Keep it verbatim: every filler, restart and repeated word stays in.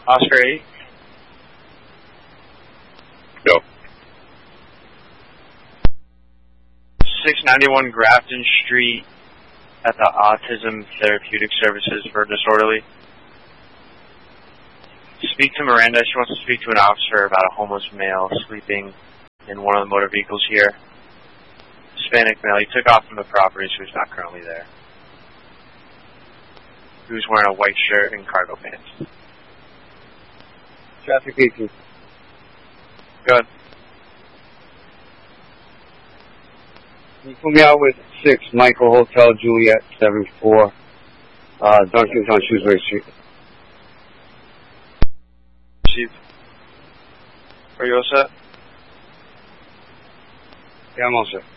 Oscar eight. Go. six ninety-one Grafton Street at the Autism Therapeutic Services for Disorderly. Speak to Miranda. She wants to speak to an officer about a homeless male sleeping in one of the motor vehicles here. Hispanic male. He took off from the property, so he's not currently there. He was wearing a white shirt and cargo pants. Traffic eighteen. Good. Can you put me out with six Michael Hotel Juliet seven four, uh, Duncan's on Shrewsbury Street. Chief, are you all set? Yeah, I'm all set.